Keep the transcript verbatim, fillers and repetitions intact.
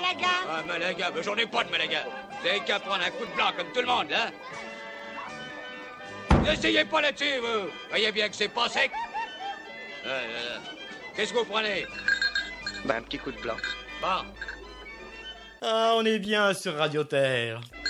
Malaga. Ah, Malaga, mais j'en ai pas de Malaga. Vous avez qu'à prendre un coup de blanc comme tout le monde, hein. N'essayez pas là-dessus, vous. Voyez bien que c'est pas sec. Euh, euh, Qu'est-ce que vous prenez? Bah, un petit coup de blanc. Bon. Ah, on est bien sur Radio Terre.